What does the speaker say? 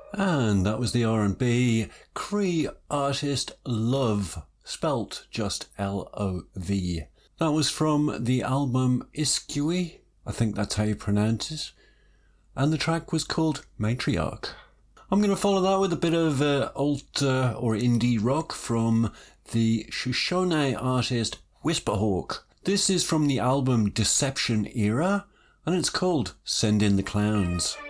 And that was the R&B Cree artist Love, spelt just L-O-V. That was from the album Iskui, I think that's how you pronounce it, and the track was called Matriarch. I'm going to follow that with a bit of alt or indie rock from the Shoshone artist Whisperhawk. This is from the album Deception Era, and it's called Send in the Clowns.